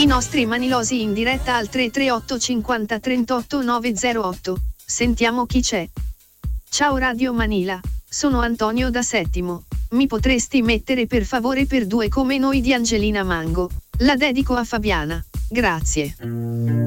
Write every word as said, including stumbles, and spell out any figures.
I nostri manilosi in diretta al tre tre otto cinquanta trentotto nove zero otto. Sentiamo chi c'è. Ciao Radio Manila, sono Antonio da Settimo. Mi potresti mettere per favore Per due come noi di Angelina Mango? La dedico a Fabiana. Grazie.